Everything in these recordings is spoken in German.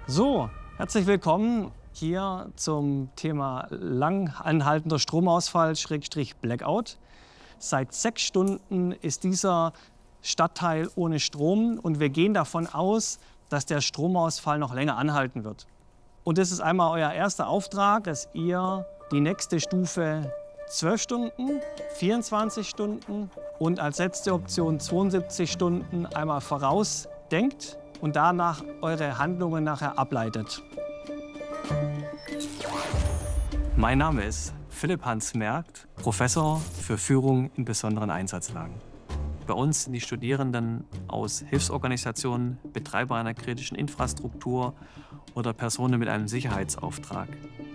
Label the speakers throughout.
Speaker 1: So, herzlich willkommen hier zum Thema lang anhaltender Stromausfall / Blackout. Seit 6 Stunden ist dieser Stadtteil ohne Strom und wir gehen davon aus, dass der Stromausfall noch länger anhalten wird. Und das ist einmal euer erster Auftrag, dass ihr die nächste Stufe 12 Stunden, 24 Stunden und als letzte Option 72 Stunden einmal vorausdenkt und danach eure Handlungen nachher ableitet. Mein Name ist Philipp Hans Merkt, Professor für Führung in besonderen Einsatzlagen. Bei uns sind die Studierenden aus Hilfsorganisationen, Betreiber einer kritischen Infrastruktur oder Personen mit einem Sicherheitsauftrag.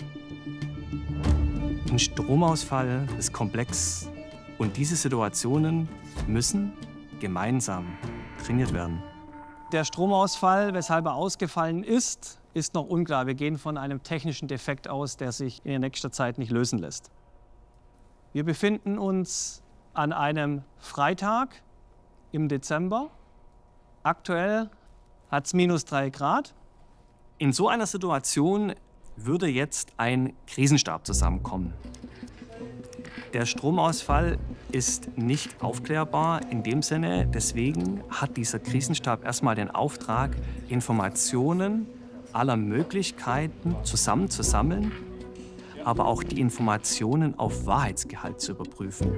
Speaker 1: Ein Stromausfall ist komplex und diese Situationen müssen gemeinsam trainiert werden. Der Stromausfall, weshalb er ausgefallen ist, ist noch unklar. Wir gehen von einem technischen Defekt aus, der sich in nächster Zeit nicht lösen lässt. Wir befinden uns an einem Freitag im Dezember. Aktuell hat es -3 Grad. In so einer Situation würde jetzt ein Krisenstab zusammenkommen. Der Stromausfall ist nicht aufklärbar in dem Sinne. Deswegen hat dieser Krisenstab erstmal den Auftrag, Informationen aller Möglichkeiten zusammenzusammeln, aber auch die Informationen auf Wahrheitsgehalt zu überprüfen.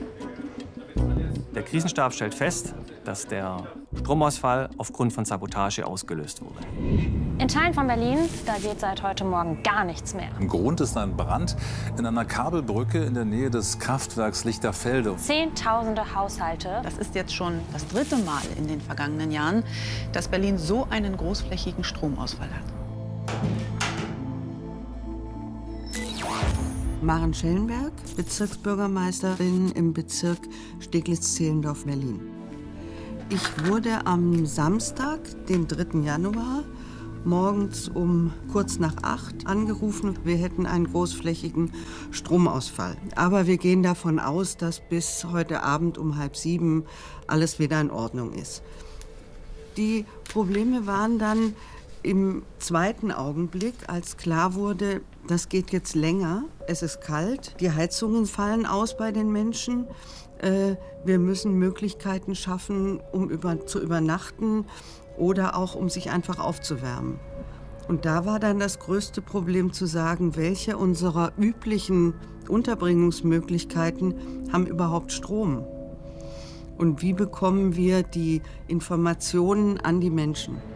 Speaker 1: Der Krisenstab stellt fest, dass der Stromausfall aufgrund von Sabotage ausgelöst wurde.
Speaker 2: In Teilen von Berlin, da geht seit heute Morgen gar nichts mehr.
Speaker 3: Im Grund ist ein Brand in einer Kabelbrücke in der Nähe des Kraftwerks Lichterfelde.
Speaker 2: Zehntausende Haushalte.
Speaker 4: Das ist jetzt schon das 3. Mal in den vergangenen Jahren, dass Berlin so einen großflächigen Stromausfall hat.
Speaker 5: Maren Schellenberg, Bezirksbürgermeisterin im Bezirk Steglitz-Zehlendorf, Berlin. Ich wurde am Samstag, den 3. Januar, morgens um kurz nach 8 angerufen. Wir hätten einen großflächigen Stromausfall. Aber wir gehen davon aus, dass bis heute Abend um 6:30 alles wieder in Ordnung ist. Die Probleme waren dann im zweiten Augenblick, als klar wurde, das geht jetzt länger, es ist kalt, die Heizungen fallen aus bei den Menschen, wir müssen Möglichkeiten schaffen, um zu übernachten oder auch um sich einfach aufzuwärmen. Und da war dann das größte Problem zu sagen, welche unserer üblichen Unterbringungsmöglichkeiten haben überhaupt Strom? Und wie bekommen wir die Informationen an die Menschen?